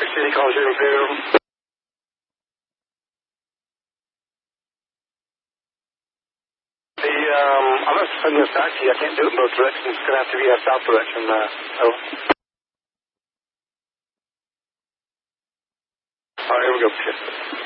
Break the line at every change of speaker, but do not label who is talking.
City, call 02. I'm going to send this back to you. I can't do it in both directions. It's going to have to be a south direction. All right, here we go.